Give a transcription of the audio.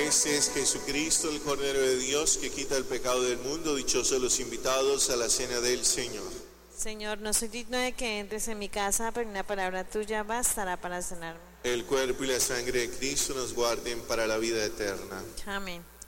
Este es Jesucristo, el Cordero de Dios, que quita el pecado del mundo. Dichosos los invitados a la cena del Señor. Señor, no soy digno de que entres en mi casa, pero una palabra tuya bastará para sanarme. El cuerpo y la sangre de Cristo nos guarden para la vida eterna. Amén.